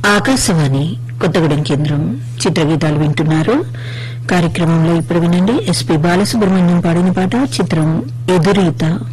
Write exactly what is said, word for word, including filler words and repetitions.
ఆకాశవాణి కొత్తగూడెం కేంద్రం చిత్రగీతాలు వింటున్నారు. కార్యక్రమంలో ఇప్పుడు వినండి ఎస్పీ బాలసుబ్రహ్మణ్యం పాడిన పాట. చిత్రం ఎదురీత.